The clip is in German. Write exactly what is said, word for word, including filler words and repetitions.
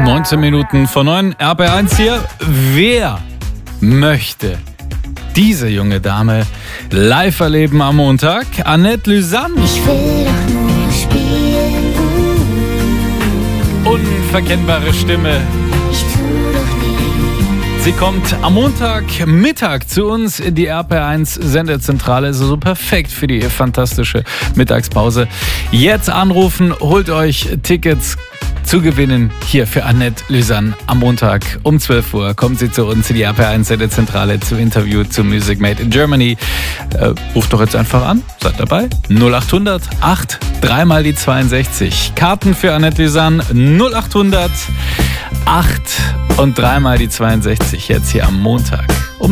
neunzehn Minuten vor neun, R B eins hier. Wer möchte diese junge Dame live erleben am Montag? Annette Lüsann. Ich will doch nur spielen. Unverkennbare Stimme. Ich tu doch nie. Sie kommt am Montagmittag zu uns in die R P eins Sendezentrale. Also so perfekt für die fantastische Mittagspause. Jetzt anrufen, holt euch Tickets zu gewinnen hier für Annette Lüsann am Montag um zwölf Uhr. Kommt sie zu uns in die R P eins Sendezentrale zum Interview zu Music Made in Germany. Äh, ruft doch jetzt einfach an, seid dabei. null acht hundert acht, dreimal die zweiundsechzig. Karten für Annette Lüsann null acht hundert acht und dreimal die zweiundsechzig jetzt hier am Montag um